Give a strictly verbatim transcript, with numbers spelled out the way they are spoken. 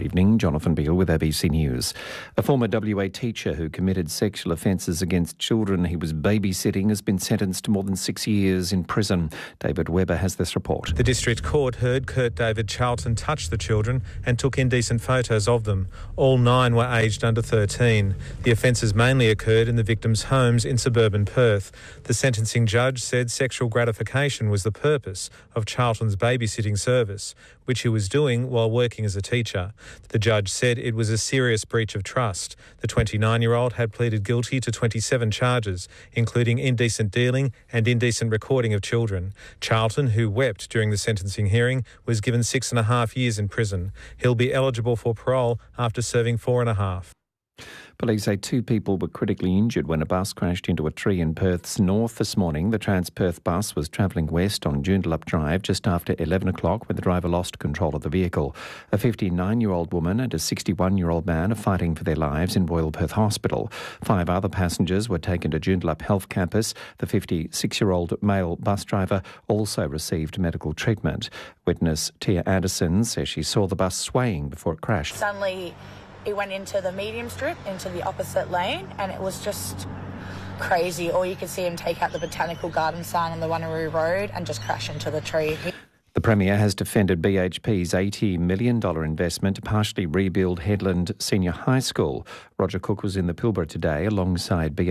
evening, Jonathan Beale with A B C News. A former W A teacher who committed sexual offences against children he was babysitting has been sentenced to more than six years in prison. David Webber has this report. The District Court heard Kurt David Charlton touch the children and took indecent photos of them. All nine were aged under thirteen. The offences mainly occurred in the victims' homes in suburban Perth. The sentencing judge said sexual gratification was the purpose of Charlton's babysitting service, which he was doing while working as a teacher. The judge said it was a serious breach of trust. The twenty-nine-year-old had pleaded guilty to twenty-seven charges, including indecent dealing and indecent recording of children. Charlton, who wept during the sentencing hearing, was given six and a half years in prison. He'll be eligible for parole after serving four and a half. Police say two people were critically injured when a bus crashed into a tree in Perth's north this morning. The Trans-Perth bus was travelling west on Joondalup Drive just after eleven o'clock when the driver lost control of the vehicle. A fifty-nine-year-old woman and a sixty-one-year-old man are fighting for their lives in Royal Perth Hospital. Five other passengers were taken to Joondalup Health Campus. The fifty-six-year-old male bus driver also received medical treatment. Witness Tia Anderson says she saw the bus swaying before it crashed. Suddenly, it went into the medium strip, into the opposite lane, and it was just crazy. Or you could see him take out the Botanical Garden sign on the Wanneroo Road and just crash into the tree. The Premier has defended B H P's eighty million dollars investment to partially rebuild Headland Senior High School. Roger Cook was in the Pilbara today alongside B